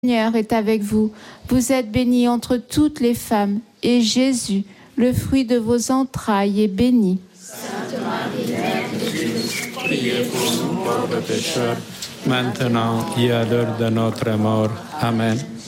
Seigneur est avec vous. Vous êtes bénie entre toutes les femmes, et Jésus, le fruit de vos entrailles, est béni. Sainte Marie, Mère de Dieu, priez pour nous pauvres pécheurs, maintenant et à l'heure de notre mort. Amen.